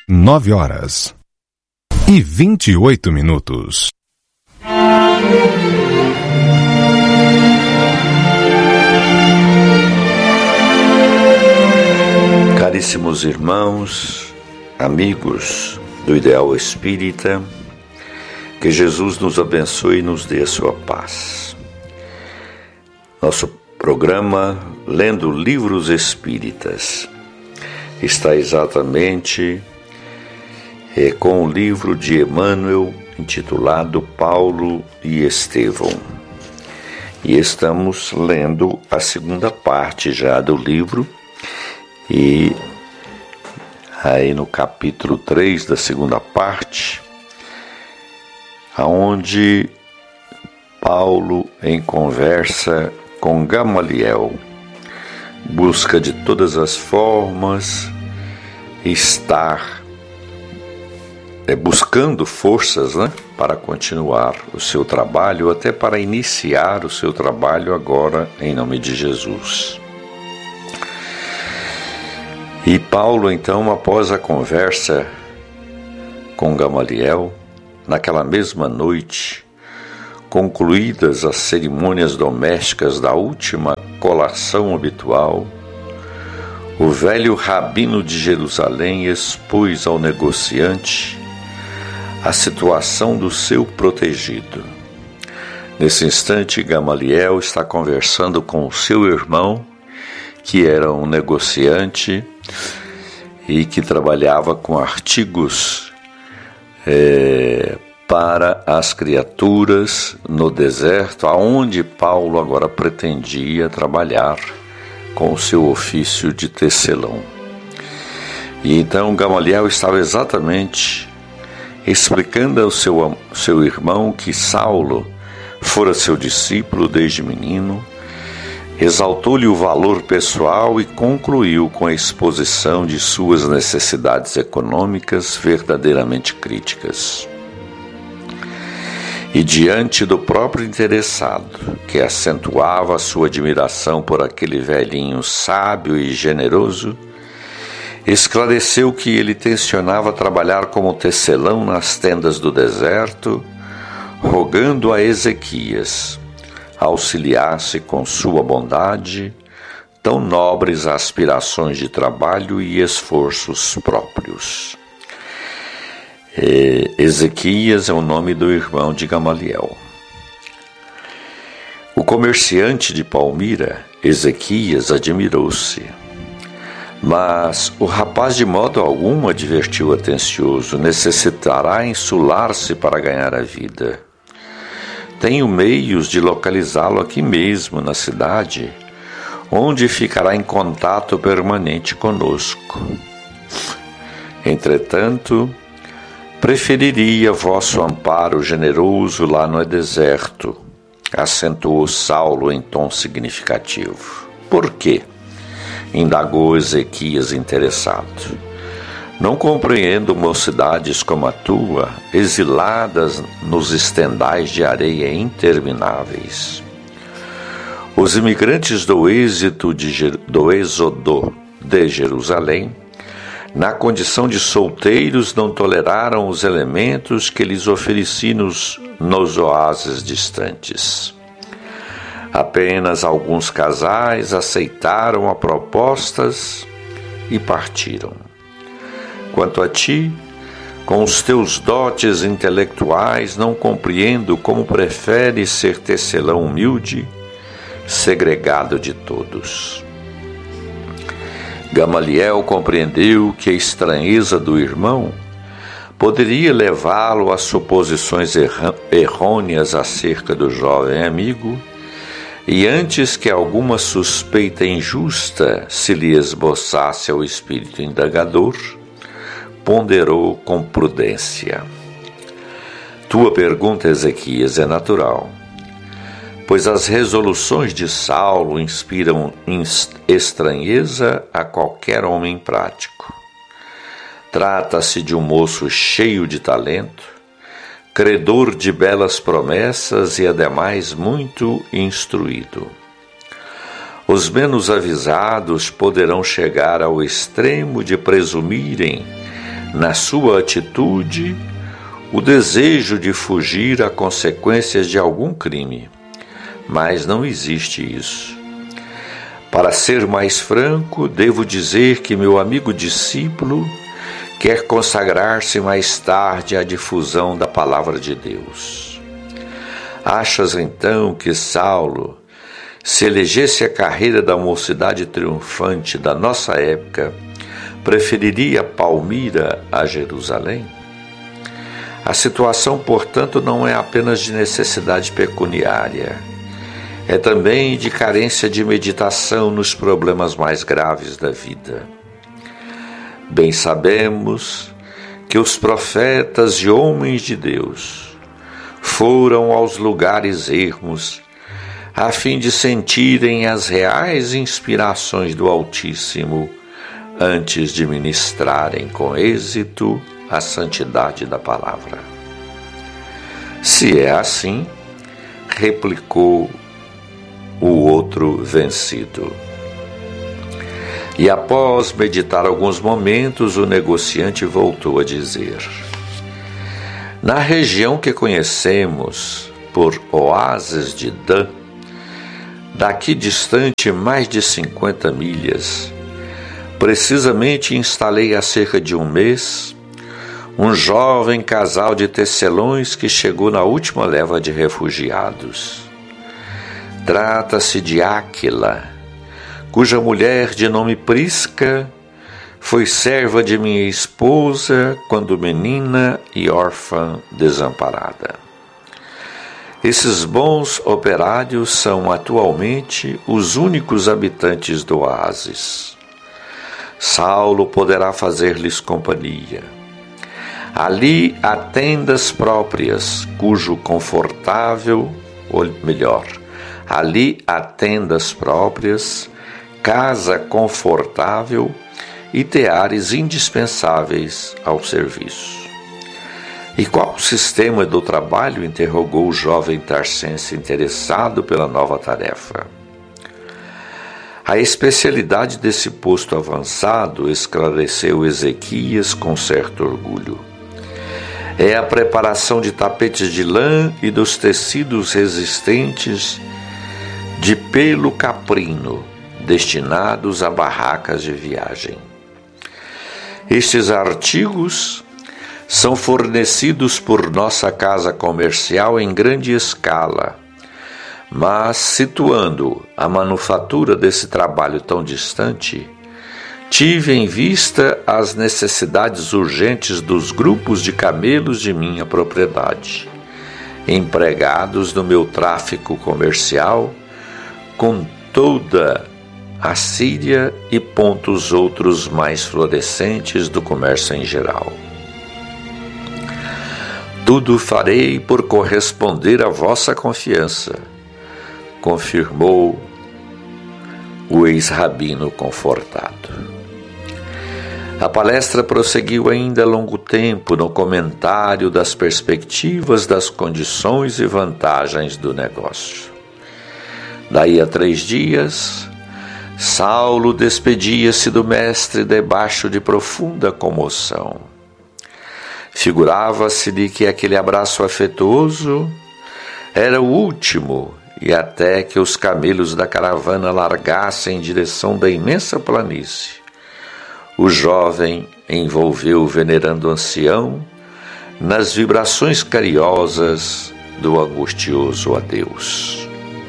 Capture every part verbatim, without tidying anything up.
Nove horas e vinte e oito minutos. Caríssimos irmãos, amigos do Ideal Espírita, que Jesus nos abençoe e nos dê a sua paz. Nosso programa Lendo Livros Espíritas está exatamente é, com o livro de Emmanuel intitulado Paulo e Estevão. E estamos lendo a segunda parte já do livro, e aí no capítulo três da segunda parte, aonde Paulo, em conversa com Gamaliel, busca de todas as formas estar é, buscando forças, né, para continuar o seu trabalho, até para iniciar o seu trabalho agora em nome de Jesus. E Paulo, então, após a conversa com Gamaliel, naquela mesma noite, concluídas as cerimônias domésticas da última colação habitual, o velho rabino de Jerusalém expôs ao negociante a situação do seu protegido. Nesse instante, Gamaliel está conversando com o seu irmão, que era um negociante e que trabalhava com artigos é, para as criaturas no deserto, aonde Paulo agora pretendia trabalhar com o seu ofício de tecelão. E então Gamaliel estava exatamente explicando ao seu, seu irmão que Saulo fora seu discípulo desde menino, exaltou-lhe o valor pessoal e concluiu com a exposição de suas necessidades econômicas verdadeiramente críticas. E diante do próprio interessado, que acentuava a sua admiração por aquele velhinho sábio e generoso, esclareceu que ele tencionava trabalhar como tecelão nas tendas do deserto, rogando a Ezequias auxiliasse com sua bondade tão nobres aspirações de trabalho e esforços próprios. E Ezequias é o nome do irmão de Gamaliel. O comerciante de Palmira, Ezequias, admirou-se. Mas o rapaz de modo algum, advertiu atencioso, necessitará insular-se para ganhar a vida. Tenho meios de localizá-lo aqui mesmo, na cidade, onde ficará em contato permanente conosco. Entretanto, preferiria vosso amparo generoso lá no deserto, acentuou Saulo em tom significativo. Por quê? Indagou Ezequias interessado. Não compreendo mocidades como a tua, exiladas nos estendais de areia intermináveis. Os imigrantes do êxito de, do êxodo de Jerusalém, na condição de solteiros, não toleraram os elementos que lhes ofereci nos, nos oásis distantes. Apenas alguns casais aceitaram as propostas e partiram. Quanto a ti, com os teus dotes intelectuais, não compreendo como preferes ser tecelão humilde, segregado de todos. Gamaliel compreendeu que a estranheza do irmão poderia levá-lo a suposições errôneas acerca do jovem amigo, e antes que alguma suspeita injusta se lhe esboçasse ao espírito indagador, ponderou com prudência. Tua pergunta, Ezequias, é natural, pois as resoluções de Saulo inspiram estranheza a qualquer homem prático. Trata-se de um moço cheio de talento, credor de belas promessas e, ademais, muito instruído. Os menos avisados poderão chegar ao extremo de presumirem na sua atitude, o desejo de fugir a consequências de algum crime, mas não existe isso. Para ser mais franco, devo dizer que meu amigo discípulo quer consagrar-se mais tarde à difusão da palavra de Deus. Achas então que Saulo, se elegesse a carreira da mocidade triunfante da nossa época, preferiria Palmira a Jerusalém? A situação, portanto, não é apenas de necessidade pecuniária, é também de carência de meditação nos problemas mais graves da vida. Bem sabemos que os profetas e homens de Deus foram aos lugares ermos a fim de sentirem as reais inspirações do Altíssimo antes de ministrarem com êxito a santidade da palavra. Se é assim, replicou o outro vencido. E após meditar alguns momentos, o negociante voltou a dizer: na região que conhecemos por Oásis de Dan, daqui distante mais de cinquenta milhas, precisamente instalei há cerca de um mês um jovem casal de tecelões que chegou na última leva de refugiados. Trata-se de Áquila, cuja mulher de nome Prisca foi serva de minha esposa quando menina e órfã desamparada. Esses bons operários são atualmente os únicos habitantes do oásis. Saulo poderá fazer-lhes companhia. Ali há tendas próprias, cujo confortável, ou melhor, ali há tendas próprias, casa confortável e teares indispensáveis ao serviço. E qual o sistema do trabalho? Interrogou o jovem tarsense interessado pela nova tarefa. A especialidade desse posto avançado, esclareceu Ezequias com certo orgulho, é a preparação de tapetes de lã e dos tecidos resistentes de pelo caprino, destinados a barracas de viagem. Estes artigos são fornecidos por nossa casa comercial em grande escala, mas, situando a manufatura desse trabalho tão distante, tive em vista as necessidades urgentes dos grupos de camelos de minha propriedade, empregados no meu tráfico comercial com toda a Síria e pontos outros mais florescentes do comércio em geral. Tudo farei por corresponder à vossa confiança, confirmou o ex-rabino confortado. A palestra prosseguiu ainda longo tempo no comentário das perspectivas, das condições e vantagens do negócio. Daí a três dias, Saulo despedia-se do mestre debaixo de profunda comoção. Figurava-se-lhe que aquele abraço afetuoso era o último, e até que os camelos da caravana largassem em direção da imensa planície, o jovem envolveu o venerando ancião nas vibrações cariosas do angustioso adeus.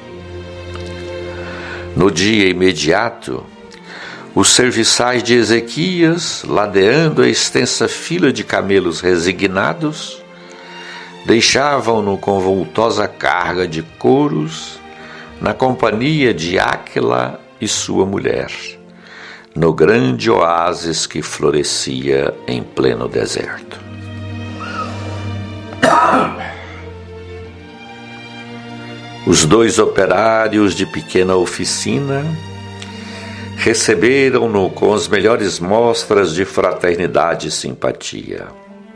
No dia imediato, os serviçais de Ezequias, ladeando a extensa fila de camelos resignados, deixavam-no com vultosa carga de couros, na companhia de Áquila e sua mulher, no grande oásis que florescia em pleno deserto. Os dois operários de pequena oficina receberam-no com as melhores mostras de fraternidade e simpatia.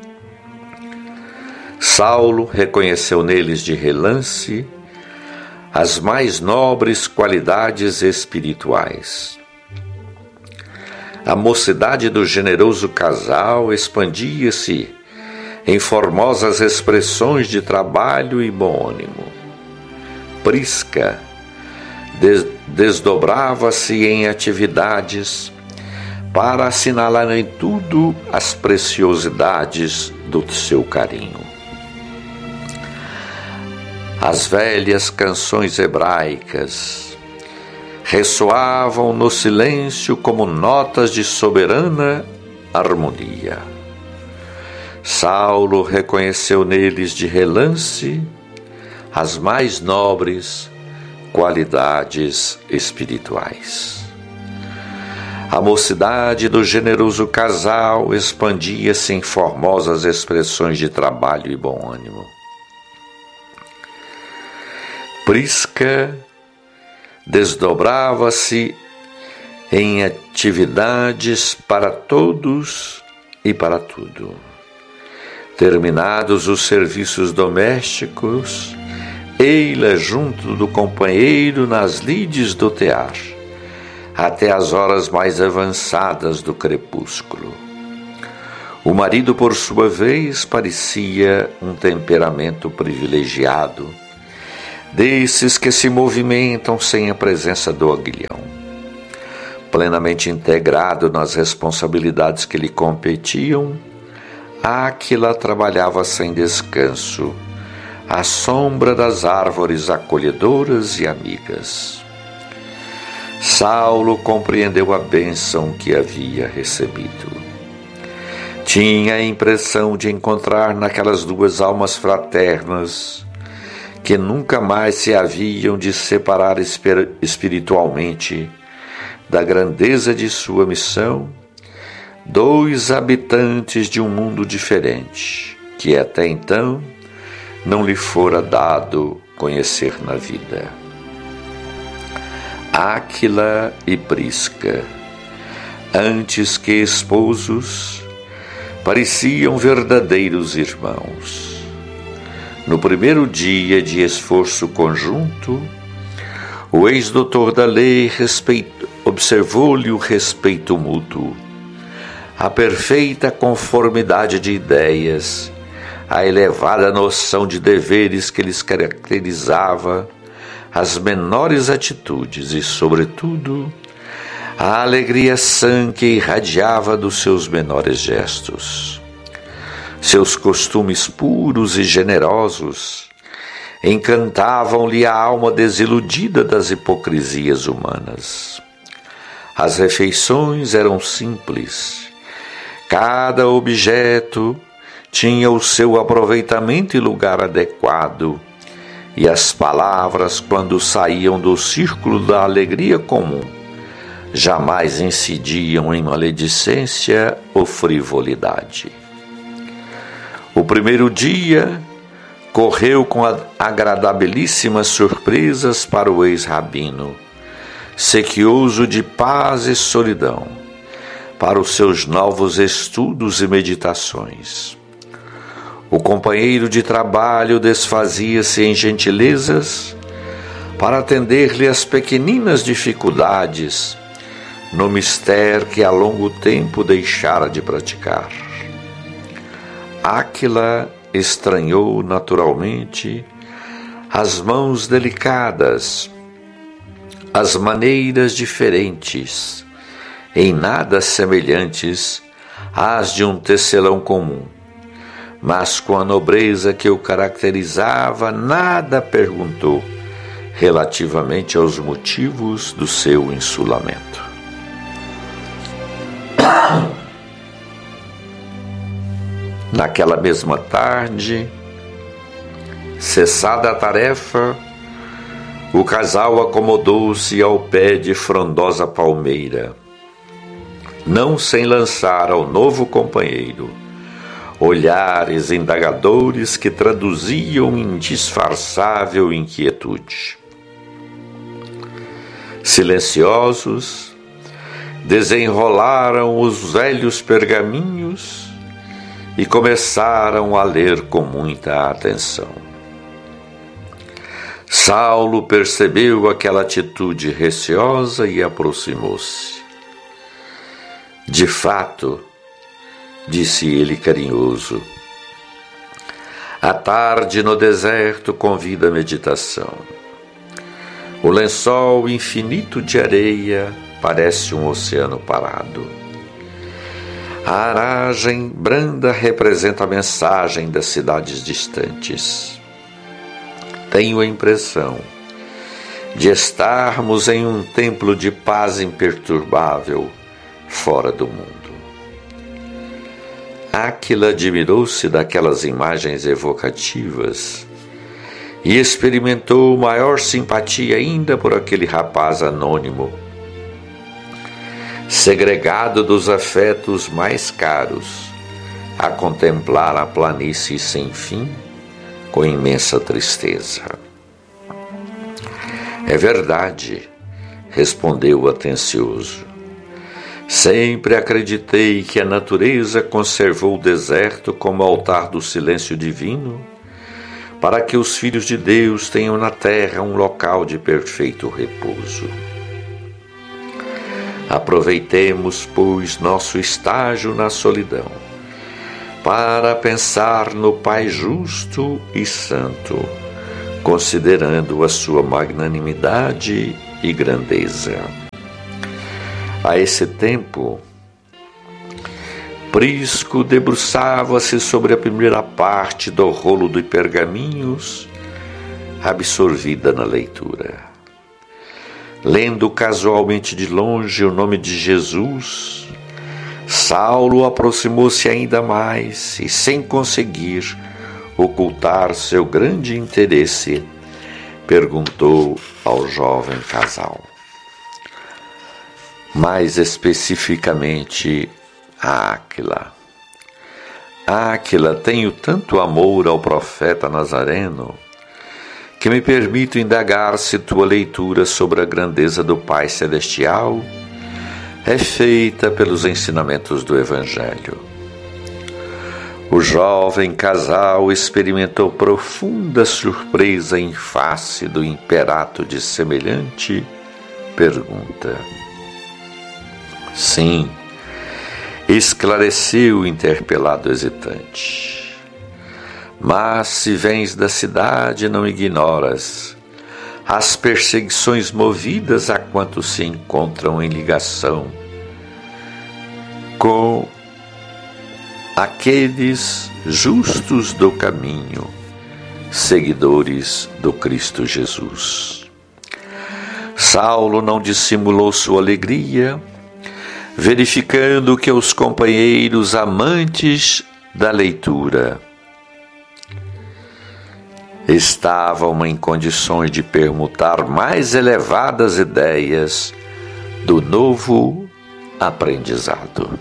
Saulo reconheceu neles de relance as mais nobres qualidades espirituais. A mocidade do generoso casal expandia-se em formosas expressões de trabalho e bom ânimo. Prisca des- desdobrava-se em atividades para assinalar em tudo as preciosidades do seu carinho. As velhas canções hebraicas ressoavam no silêncio como notas de soberana harmonia. Saulo reconheceu neles de relance as mais nobres qualidades espirituais. A mocidade do generoso casal expandia-se em formosas expressões de trabalho e bom ânimo. Prisca desdobrava-se em atividades para todos e para tudo. Terminados os serviços domésticos, ei-la junto do companheiro nas lides do tear, até as horas mais avançadas do crepúsculo. O marido, por sua vez, parecia um temperamento privilegiado, desses que se movimentam sem a presença do aguilhão. Plenamente integrado nas responsabilidades que lhe competiam, Áquila trabalhava sem descanso, à sombra das árvores acolhedoras e amigas. Saulo compreendeu a bênção que havia recebido. Tinha a impressão de encontrar naquelas duas almas fraternas, que nunca mais se haviam de separar espiritualmente da grandeza de sua missão, dois habitantes de um mundo diferente, que até então não lhe fora dado conhecer na vida. Áquila e Prisca, antes que esposos, pareciam verdadeiros irmãos. No primeiro dia de esforço conjunto, o ex-doutor da lei observou-lhe o respeito mútuo, a perfeita conformidade de ideias, a elevada noção de deveres que lhes caracterizava, as menores atitudes e, sobretudo, a alegria sã que irradiava dos seus menores gestos. Seus costumes puros e generosos encantavam-lhe a alma desiludida das hipocrisias humanas. As refeições eram simples. Cada objeto tinha o seu aproveitamento e lugar adequado, e as palavras, quando saíam do círculo da alegria comum, jamais incidiam em maledicência ou frivolidade. O primeiro dia correu com agradabilíssimas surpresas para o ex-rabino, sequioso de paz e solidão, para os seus novos estudos e meditações. O companheiro de trabalho desfazia-se em gentilezas para atender-lhe as pequeninas dificuldades no mistério que há longo tempo deixara de praticar. Áquila estranhou naturalmente as mãos delicadas, as maneiras diferentes, em nada semelhantes às de um tecelão comum, mas com a nobreza que o caracterizava, nada perguntou relativamente aos motivos do seu insulamento. Naquela mesma tarde, cessada a tarefa, o casal acomodou-se ao pé de frondosa palmeira, não sem lançar ao novo companheiro olhares indagadores que traduziam indisfarçável inquietude. Silenciosos, desenrolaram os velhos pergaminhos e começaram a ler com muita atenção. Saulo percebeu aquela atitude receosa e aproximou-se. De fato, disse ele carinhoso, a tarde no deserto convida a meditação. O lençol infinito de areia parece um oceano parado. A aragem branda representa a mensagem das cidades distantes. Tenho a impressão de estarmos em um templo de paz imperturbável fora do mundo. Áquila admirou-se daquelas imagens evocativas e experimentou maior simpatia ainda por aquele rapaz anônimo, segregado dos afetos mais caros, a contemplar a planície sem fim com imensa tristeza. É verdade, respondeu atencioso. Sempre acreditei que a natureza conservou o deserto como altar do silêncio divino, para que os filhos de Deus tenham na terra um local de perfeito repouso. Aproveitemos, pois, nosso estágio na solidão, para pensar no Pai justo e santo, considerando a sua magnanimidade e grandeza. A esse tempo, Prisco debruçava-se sobre a primeira parte do rolo de pergaminhos, absorvida na leitura. Lendo casualmente de longe o nome de Jesus, Saulo aproximou-se ainda mais e, sem conseguir ocultar seu grande interesse, perguntou ao jovem casal. Mais especificamente a Áquila. Áquila, tenho tanto amor ao profeta Nazareno que me permito indagar se tua leitura sobre a grandeza do Pai Celestial é feita pelos ensinamentos do Evangelho. O jovem casal experimentou profunda surpresa em face do imperato de semelhante pergunta. Sim, esclareceu o interpelado hesitante. Mas se vens da cidade, não ignoras as perseguições movidas a quantos se encontram em ligação com aqueles justos do caminho, seguidores do Cristo Jesus. Saulo não dissimulou sua alegria, verificando que os companheiros amantes da leitura estavam em condições de permutar mais elevadas ideias do novo aprendizado.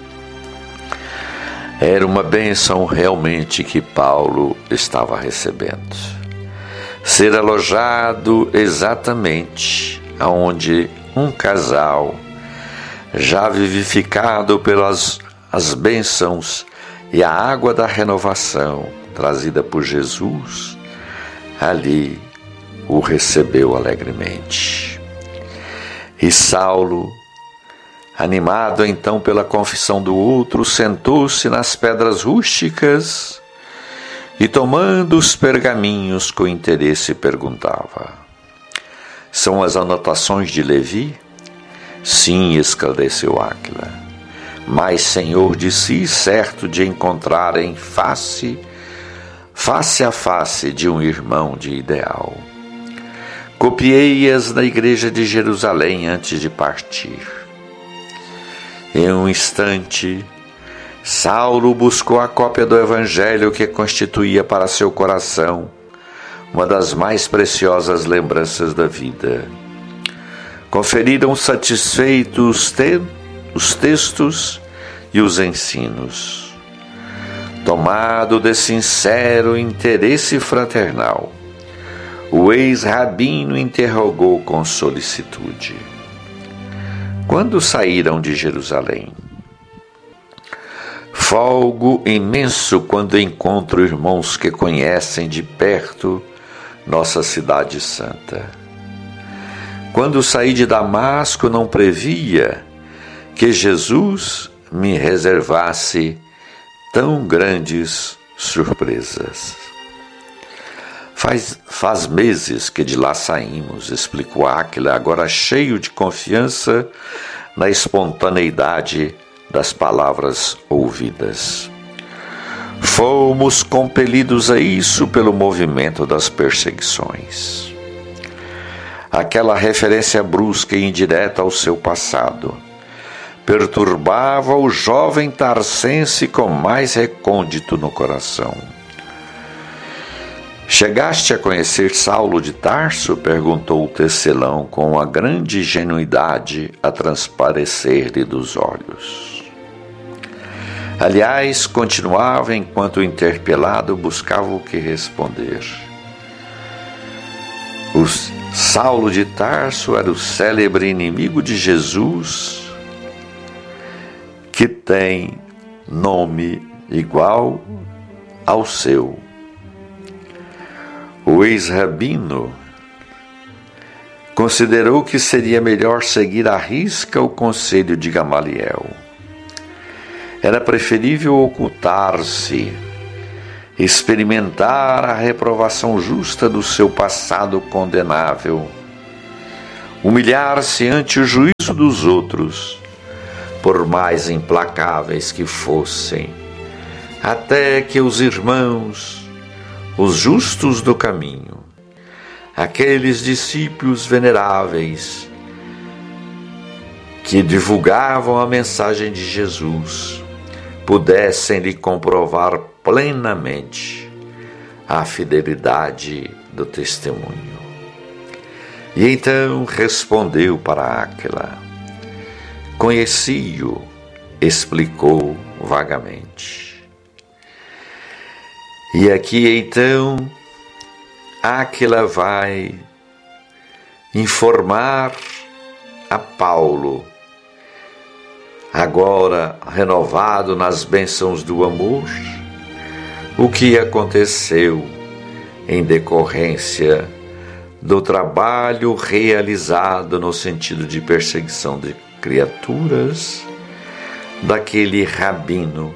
Era uma bênção realmente que Paulo estava recebendo. Ser alojado exatamente onde um casal, já vivificado pelas as bênçãos e a água da renovação trazida por Jesus, ali o recebeu alegremente. E Saulo, animado então pela confissão do outro, sentou-se nas pedras rústicas e, tomando os pergaminhos com interesse, perguntava: são as anotações de Levi? Sim, esclareceu Áquila, mas senhor de si, certo de encontrarem face, face a face de um irmão de ideal. Copiei-as na igreja de Jerusalém antes de partir. Em um instante, Saulo buscou a cópia do Evangelho que constituía para seu coração uma das mais preciosas lembranças da vida. Conferiram satisfeitos te- os textos e os ensinos. Tomado de sincero interesse fraternal, o ex-rabino interrogou com solicitude: quando saíram de Jerusalém? Folgo imenso quando encontro irmãos que conhecem de perto nossa cidade santa. Quando saí de Damasco, não previa que Jesus me reservasse tão grandes surpresas. Faz, faz meses que de lá saímos, explicou Áquila, agora cheio de confiança na espontaneidade das palavras ouvidas. Fomos compelidos a isso pelo movimento das perseguições. Aquela referência brusca e indireta ao seu passado perturbava o jovem tarsense com mais recôndito no coração. Chegaste a conhecer Saulo de Tarso? Perguntou o tecelão com uma grande ingenuidade a transparecer-lhe dos olhos. Aliás, continuava enquanto o interpelado buscava o que responder. O Saulo de Tarso era o célebre inimigo de Jesus, que tem nome igual ao seu. O ex-rabino considerou que seria melhor seguir à risca o conselho de Gamaliel. Era preferível ocultar-se, experimentar a reprovação justa do seu passado condenável, humilhar-se ante o juízo dos outros, por mais implacáveis que fossem, até que os irmãos, os justos do caminho, aqueles discípulos veneráveis que divulgavam a mensagem de Jesus, pudessem lhe comprovar plenamente a fidelidade do testemunho. E então respondeu para Áquila. Conheci-o, explicou vagamente. E aqui então Áquila vai informar a Paulo, agora renovado nas bênçãos do amor, o que aconteceu em decorrência do trabalho realizado no sentido de perseguição de criaturas daquele rabino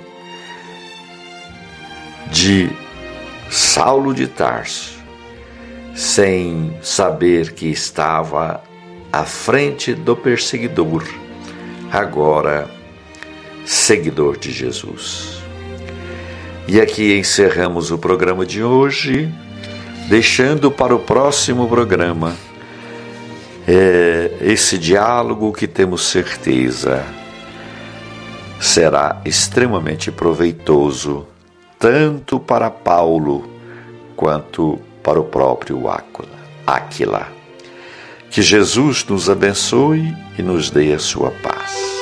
de Saulo de Tarso, sem saber que estava à frente do perseguidor, agora seguidor de Jesus. E aqui encerramos o programa de hoje, deixando para o próximo programa é, esse diálogo que temos certeza será extremamente proveitoso, tanto para Paulo quanto para o próprio Áquila. Que Jesus nos abençoe e nos dê a sua paz.